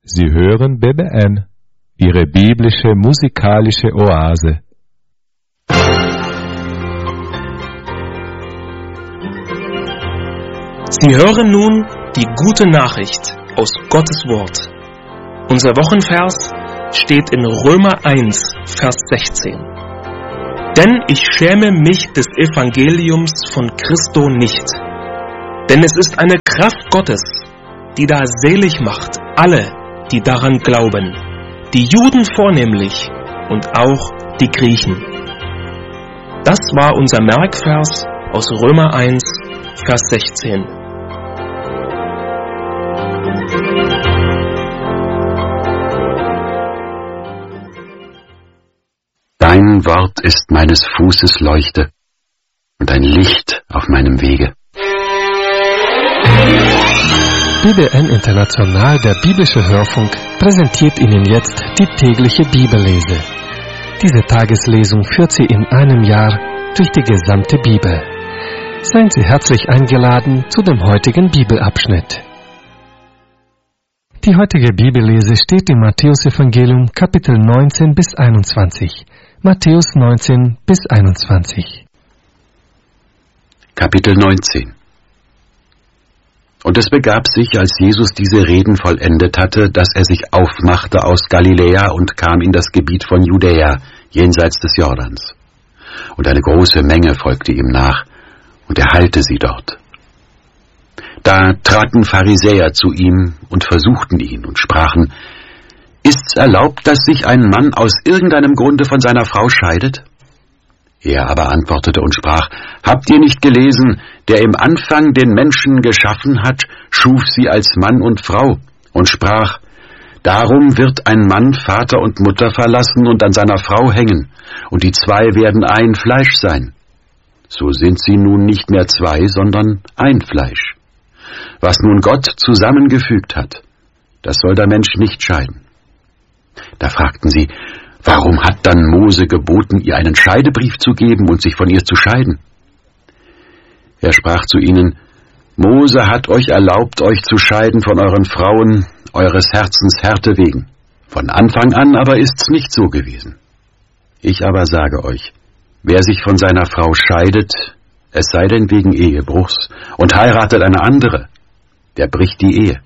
Sie hören BBN, Ihre biblische musikalische Oase. Sie hören nun die gute Nachricht aus Gottes Wort. Unser Wochenvers steht in Römer 1, Vers 16. Denn ich schäme mich des Evangeliums von Christo nicht, denn es ist eine Kraft Gottes, die da selig macht alle, die daran glauben, die Juden vornehmlich und auch die Griechen. Das war unser Merkvers aus Römer 1, Vers 16. Dein Wort ist meines Fußes Leuchte und ein Licht auf meinem Wege. BBN International, der biblische Hörfunk, präsentiert Ihnen jetzt die tägliche Bibellese. Diese Tageslesung führt Sie in einem Jahr durch die gesamte Bibel. Seien Sie herzlich eingeladen zu dem heutigen Bibelabschnitt. Die heutige Bibellese steht im Matthäus-Evangelium, Kapitel 19 bis 21. Matthäus 19 bis 21. Kapitel 19. Und es begab sich, als Jesus diese Reden vollendet hatte, dass er sich aufmachte aus Galiläa und kam in das Gebiet von Judäa, jenseits des Jordans. Und eine große Menge folgte ihm nach, und er heilte sie dort. Da traten Pharisäer zu ihm und versuchten ihn und sprachen: Ist's erlaubt, dass sich ein Mann aus irgendeinem Grunde von seiner Frau scheidet? Er aber antwortete und sprach: Habt ihr nicht gelesen, der im Anfang den Menschen geschaffen hat, schuf sie als Mann und Frau und sprach: Darum wird ein Mann Vater und Mutter verlassen und an seiner Frau hängen, und die zwei werden ein Fleisch sein. So sind sie nun nicht mehr zwei, sondern ein Fleisch. Was nun Gott zusammengefügt hat, das soll der Mensch nicht scheiden. Da fragten sie: Warum hat dann Mose geboten, ihr einen Scheidebrief zu geben und sich von ihr zu scheiden? Er sprach zu ihnen: Mose hat euch erlaubt, euch zu scheiden von euren Frauen, eures Herzens Härte wegen. Von Anfang an aber ist's nicht so gewesen. Ich aber sage euch, wer sich von seiner Frau scheidet, es sei denn wegen Ehebruchs, und heiratet eine andere, der bricht die Ehe.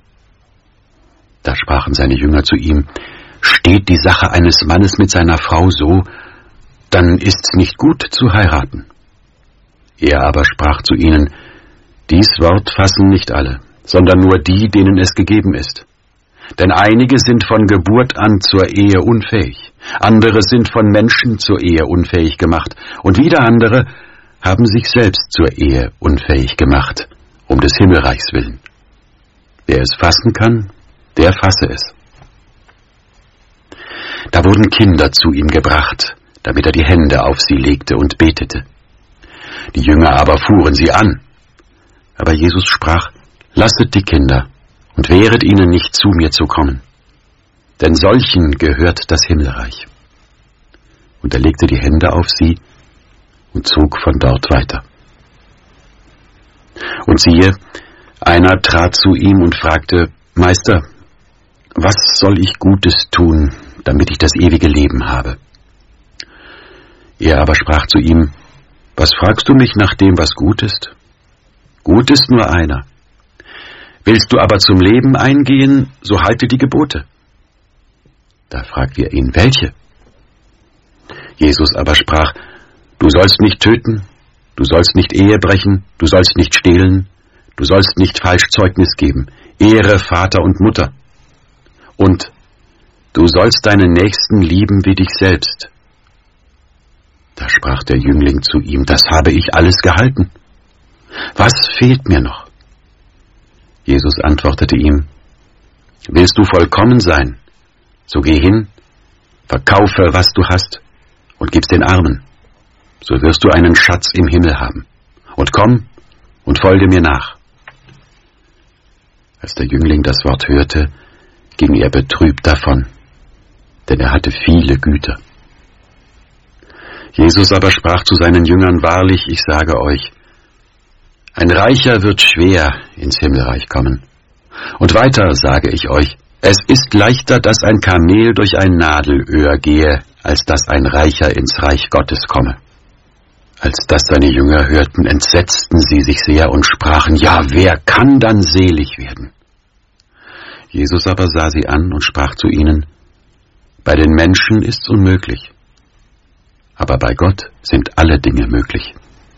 Da sprachen seine Jünger zu ihm: Steht die Sache eines Mannes mit seiner Frau so, dann ist's nicht gut zu heiraten. Er aber sprach zu ihnen: Dies Wort fassen nicht alle, sondern nur die, denen es gegeben ist. Denn einige sind von Geburt an zur Ehe unfähig, andere sind von Menschen zur Ehe unfähig gemacht, und wieder andere haben sich selbst zur Ehe unfähig gemacht, um des Himmelreichs willen. Wer es fassen kann, der fasse es. Da wurden Kinder zu ihm gebracht, damit er die Hände auf sie legte und betete. Die Jünger aber fuhren sie an. Aber Jesus sprach: Lasset die Kinder und wehret ihnen nicht, zu mir zu kommen. Denn solchen gehört das Himmelreich. Und er legte die Hände auf sie und zog von dort weiter. Und siehe, einer trat zu ihm und fragte: Meister, was soll ich Gutes tun, damit ich das ewige Leben habe? Er aber sprach zu ihm: Was fragst du mich nach dem, was gut ist? Gut ist nur einer. Willst du aber zum Leben eingehen, so halte die Gebote. Da fragte er ihn: Welche? Jesus aber sprach: Du sollst nicht töten, du sollst nicht Ehe brechen, du sollst nicht stehlen, du sollst nicht falsch Zeugnis geben, ehre Vater und Mutter. Und du sollst deinen Nächsten lieben wie dich selbst. Da sprach der Jüngling zu ihm: Das habe ich alles gehalten. Was fehlt mir noch? Jesus antwortete ihm: Willst du vollkommen sein, so geh hin, verkaufe, was du hast, und gib's den Armen, so wirst du einen Schatz im Himmel haben. Und komm und folge mir nach. Als der Jüngling das Wort hörte, ging er betrübt davon, denn er hatte viele Güter. Jesus aber sprach zu seinen Jüngern: Wahrlich, ich sage euch, ein Reicher wird schwer ins Himmelreich kommen. Und weiter sage ich euch, Es ist leichter, dass ein Kamel durch ein Nadelöhr gehe, als dass ein Reicher ins Reich Gottes komme. Als das seine Jünger hörten, entsetzten sie sich sehr und sprachen, ja, wer kann dann selig werden? Jesus aber sah sie an und sprach zu ihnen, bei den Menschen ist's unmöglich, aber bei Gott sind alle Dinge möglich.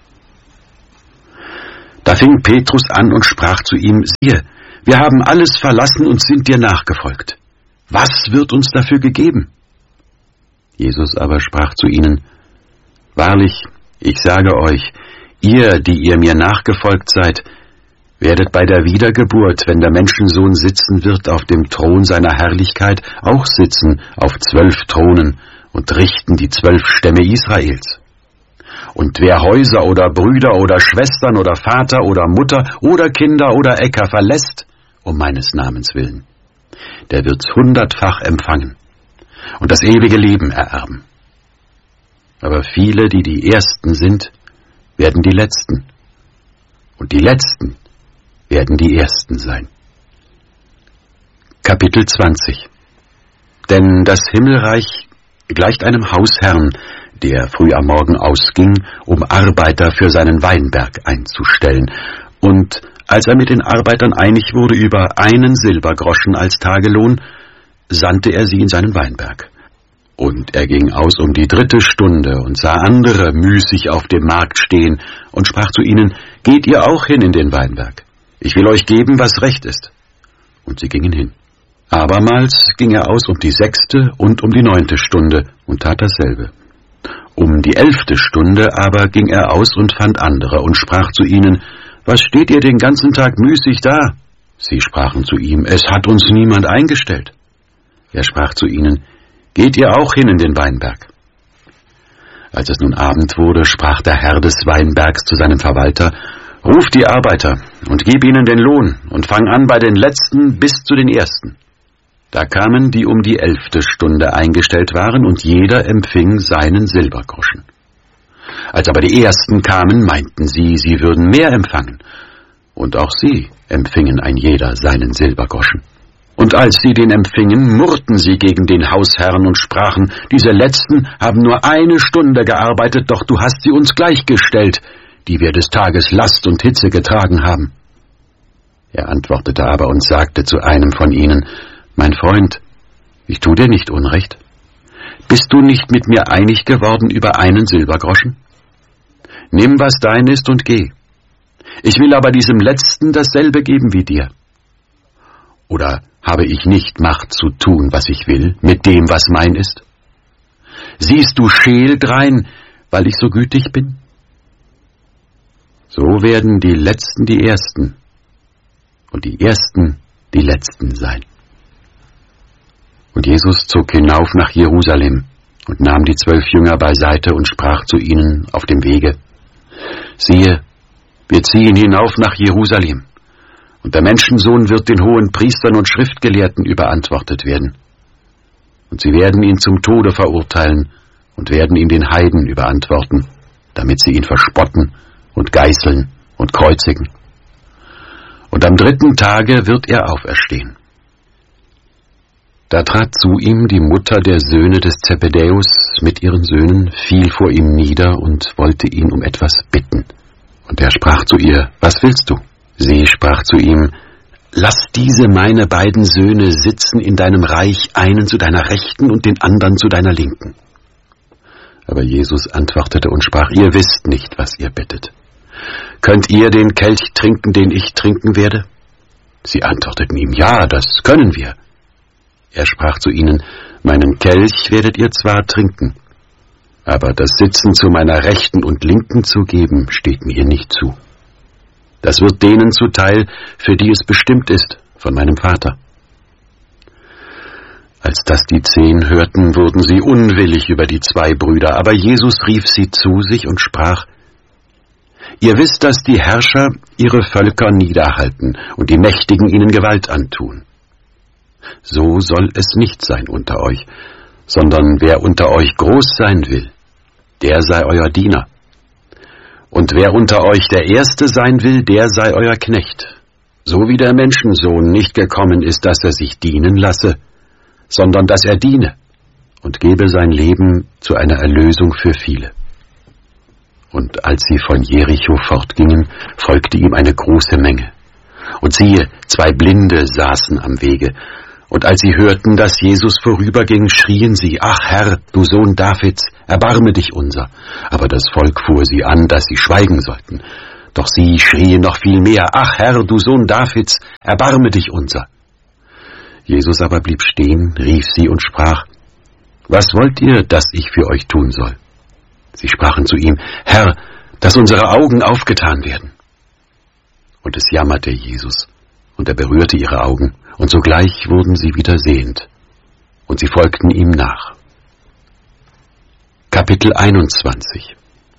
Da fing Petrus an und sprach zu ihm, siehe, wir haben alles verlassen und sind dir nachgefolgt. Was wird uns dafür gegeben? Jesus aber sprach zu ihnen, wahrlich, ich sage euch, ihr, die ihr mir nachgefolgt seid, werdet bei der Wiedergeburt, wenn der Menschensohn sitzen wird auf dem Thron seiner Herrlichkeit, auch sitzen auf 12 Thronen und richten die 12 Stämme Israels. Und wer Häuser oder Brüder oder Schwestern oder Vater oder Mutter oder Kinder oder Äcker verlässt, um meines Namens willen, der wird's 100-fach empfangen und das ewige Leben ererben. Aber viele, die die Ersten sind, werden die Letzten, und die Letzten werden die Ersten sein. Kapitel 20. Denn das Himmelreich gleicht einem Hausherrn, der früh am Morgen ausging, um Arbeiter für seinen Weinberg einzustellen. Und als er mit den Arbeitern einig wurde über 1 Silbergroschen als Tagelohn, sandte er sie in seinen Weinberg. Und er ging aus um die 3. Stunde und sah andere müßig auf dem Markt stehen und sprach zu ihnen, geht ihr auch hin in den Weinberg? Ich will euch geben, was recht ist. Und sie gingen hin. Abermals ging er aus um die 6. und um die 9. Stunde und tat dasselbe. Um die 11. Stunde aber ging er aus und fand andere und sprach zu ihnen, was steht ihr den ganzen Tag müßig da? Sie sprachen zu ihm, es hat uns niemand eingestellt. Er sprach zu ihnen, geht ihr auch hin in den Weinberg? Als es nun Abend wurde, sprach der Herr des Weinbergs zu seinem Verwalter, ruf die Arbeiter und gib ihnen den Lohn und fang an bei den Letzten bis zu den Ersten. Da kamen die um die 11. Stunde eingestellt waren, und jeder empfing seinen Silbergroschen. Als aber die Ersten kamen, meinten sie, sie würden mehr empfangen, und auch sie empfingen ein jeder seinen Silbergroschen. Und als sie den empfingen, murrten sie gegen den Hausherrn und sprachen, diese Letzten haben nur 1 Stunde gearbeitet, doch du hast sie uns gleichgestellt, die wir des Tages Last und Hitze getragen haben. Er antwortete aber und sagte zu einem von ihnen, mein Freund, ich tu dir nicht Unrecht. Bist du nicht mit mir einig geworden über 1 Silbergroschen? Nimm, was dein ist, und geh. Ich will aber diesem Letzten dasselbe geben wie dir. Oder habe ich nicht Macht zu tun, was ich will, mit dem, was mein ist? Siehst du scheel drein, weil ich so gütig bin? So werden die Letzten die Ersten und die Ersten die Letzten sein. Und Jesus zog hinauf nach Jerusalem und nahm die 12 Jünger beiseite und sprach zu ihnen auf dem Wege, siehe, wir ziehen hinauf nach Jerusalem, und der Menschensohn wird den hohen Priestern und Schriftgelehrten überantwortet werden. Und sie werden ihn zum Tode verurteilen und werden ihn den Heiden überantworten, damit sie ihn verspotten und geißeln und kreuzigen. Und am 3. Tage wird er auferstehen. Da trat zu ihm die Mutter der Söhne des Zebedäus mit ihren Söhnen, fiel vor ihm nieder und wollte ihn um etwas bitten. Und er sprach zu ihr, was willst du? Sie sprach zu ihm, lass diese meine beiden Söhne sitzen in deinem Reich, einen zu deiner Rechten und den anderen zu deiner Linken. Aber Jesus antwortete und sprach, ihr wisst nicht, was ihr bittet. Könnt ihr den Kelch trinken, den ich trinken werde? Sie antworteten ihm, ja, das können wir. Er sprach zu ihnen, meinen Kelch werdet ihr zwar trinken, aber das Sitzen zu meiner Rechten und Linken zu geben, steht mir nicht zu. Das wird denen zuteil, für die es bestimmt ist, von meinem Vater. Als das die 10 hörten, wurden sie unwillig über die 2 Brüder, aber Jesus rief sie zu sich und sprach, ihr wisst, dass die Herrscher ihre Völker niederhalten und die Mächtigen ihnen Gewalt antun. So soll es nicht sein unter euch, sondern wer unter euch groß sein will, der sei euer Diener. Und wer unter euch der Erste sein will, der sei euer Knecht. so wie der Menschensohn nicht gekommen ist, dass er sich dienen lasse, sondern dass er diene und gebe sein Leben zu einer Erlösung für viele. Und als sie von Jericho fortgingen, folgte ihm eine große Menge. Und siehe, 2 Blinde saßen am Wege. Und als sie hörten, dass Jesus vorüberging, schrien sie, »Ach Herr, du Sohn Davids, erbarme dich unser!« Aber das Volk fuhr sie an, dass sie schweigen sollten. Doch sie schrien noch viel mehr, »Ach Herr, du Sohn Davids, erbarme dich unser!« Jesus aber blieb stehen, rief sie und sprach, »Was wollt ihr, dass ich für euch tun soll?« Sie sprachen zu ihm, »Herr, dass unsere Augen aufgetan werden.« Und es jammerte Jesus, und er berührte ihre Augen, und sogleich wurden sie wieder sehend, und sie folgten ihm nach. Kapitel 21.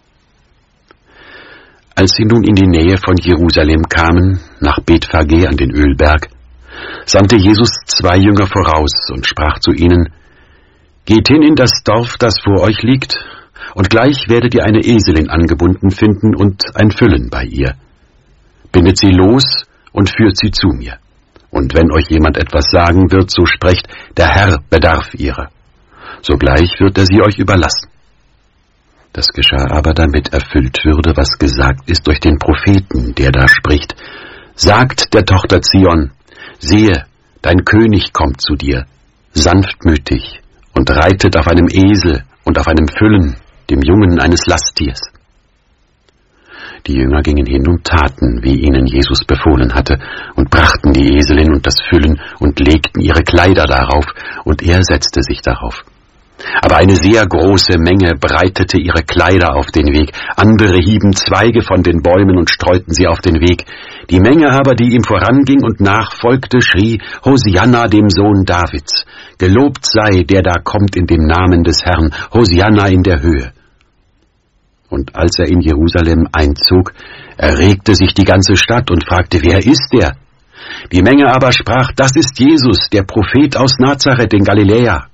Als sie nun in die Nähe von Jerusalem kamen, nach Bethphage an den Ölberg, sandte Jesus 2 Jünger voraus und sprach zu ihnen, »Geht hin in das Dorf, das vor euch liegt, und gleich werdet ihr eine Eselin angebunden finden und ein Füllen bei ihr. Bindet sie los und führt sie zu mir. Und wenn euch jemand etwas sagen wird, so sprecht, der Herr bedarf ihrer. Sogleich wird er sie euch überlassen.« Das geschah aber, damit erfüllt würde, was gesagt ist durch den Propheten, der da spricht, »Sagt der Tochter Zion, siehe, dein König kommt zu dir, sanftmütig und reitet auf einem Esel und auf einem Füllen, dem Jungen eines Lasttiers.« Die Jünger gingen hin und taten, wie ihnen Jesus befohlen hatte, und brachten die Eselin und das Füllen und legten ihre Kleider darauf, und er setzte sich darauf. Aber eine sehr große Menge breitete ihre Kleider auf den Weg, andere hieben Zweige von den Bäumen und streuten sie auf den Weg. Die Menge aber, die ihm voranging und nachfolgte, schrie, »Hosianna dem Sohn Davids! Gelobt sei, der da kommt in dem Namen des Herrn! Hosianna in der Höhe!« Und als er in Jerusalem einzog, erregte sich die ganze Stadt und fragte, »Wer ist der?« Die Menge aber sprach, »Das ist Jesus, der Prophet aus Nazareth in Galiläa.«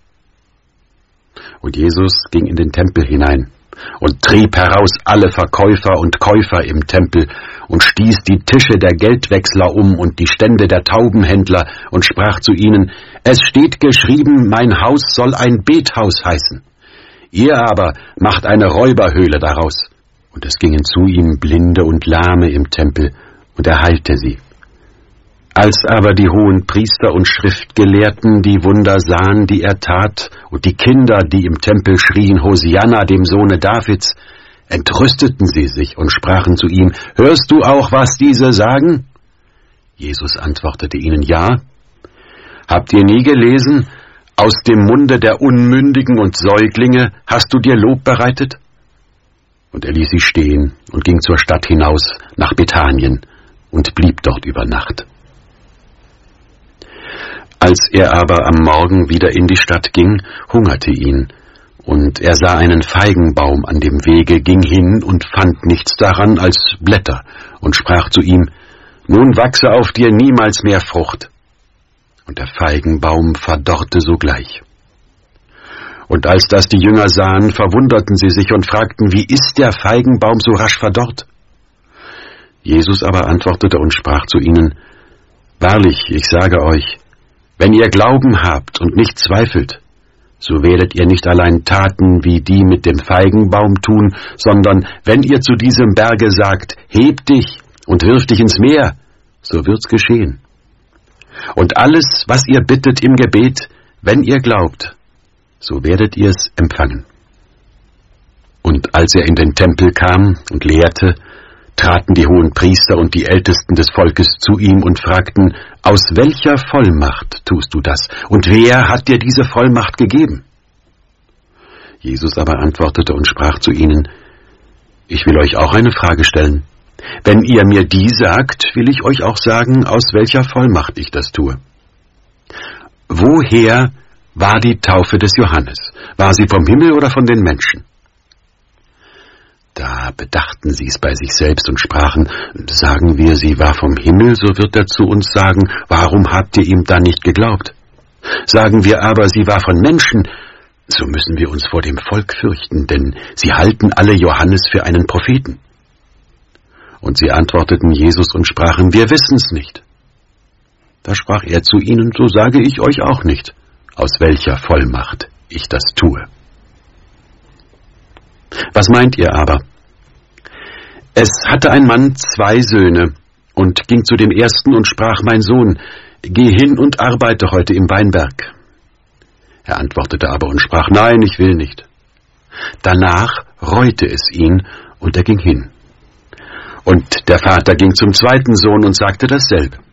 Und Jesus ging in den Tempel hinein und trieb heraus alle Verkäufer und Käufer im Tempel und stieß die Tische der Geldwechsler um und die Stände der Taubenhändler und sprach zu ihnen, »Es steht geschrieben, mein Haus soll ein Bethaus heißen. Ihr aber macht eine Räuberhöhle daraus.« Und es gingen zu ihm Blinde und Lahme im Tempel, und er heilte sie. Als aber die hohen Priester und Schriftgelehrten die Wunder sahen, die er tat, und die Kinder, die im Tempel schrien, Hosianna dem Sohne Davids, entrüsteten sie sich und sprachen zu ihm, »Hörst du auch, was diese sagen?« Jesus antwortete ihnen, »Ja. Habt ihr nie gelesen, aus dem Munde der Unmündigen und Säuglinge hast du dir Lob bereitet?« Und er ließ sie stehen und ging zur Stadt hinaus nach Bethanien und blieb dort über Nacht. Als er aber am Morgen wieder in die Stadt ging, hungerte ihn, und er sah einen Feigenbaum an dem Wege, ging hin und fand nichts daran als Blätter, und sprach zu ihm, »Nun wachse auf dir niemals mehr Frucht.« Und der Feigenbaum verdorrte sogleich. Und als das die Jünger sahen, verwunderten sie sich und fragten, wie ist der Feigenbaum so rasch verdorrt? Jesus aber antwortete und sprach zu ihnen, »Wahrlich, ich sage euch, wenn ihr Glauben habt und nicht zweifelt, so werdet ihr nicht allein Taten wie die mit dem Feigenbaum tun, sondern wenn ihr zu diesem Berge sagt, heb dich und wirf dich ins Meer, so wird's geschehen. Und alles, was ihr bittet im Gebet, wenn ihr glaubt, so werdet ihr's empfangen.« Und als er in den Tempel kam und lehrte, traten die hohen Priester und die Ältesten des Volkes zu ihm und fragten, »Aus welcher Vollmacht tust du das? Und wer hat dir diese Vollmacht gegeben?« Jesus aber antwortete und sprach zu ihnen, »Ich will euch auch eine Frage stellen. Wenn ihr mir die sagt, will ich euch auch sagen, aus welcher Vollmacht ich das tue. Woher war die Taufe des Johannes? War sie vom Himmel oder von den Menschen?« Da bedachten sie es bei sich selbst und sprachen, »Sagen wir, sie war vom Himmel, so wird er zu uns sagen, warum habt ihr ihm dann nicht geglaubt? Sagen wir aber, sie war von Menschen, so müssen wir uns vor dem Volk fürchten, denn sie halten alle Johannes für einen Propheten.« Und sie antworteten Jesus und sprachen: Wir wissen's nicht. Da sprach er zu ihnen: So sage ich euch auch nicht, aus welcher Vollmacht ich das tue. Was meint ihr aber? Es hatte ein Mann 2 Söhne und ging zu dem ersten und sprach: Mein Sohn, geh hin und arbeite heute im Weinberg. Er antwortete aber und sprach: Nein, ich will nicht. Danach reute es ihn, und er ging hin. Und der Vater ging zum zweiten Sohn und sagte dasselbe.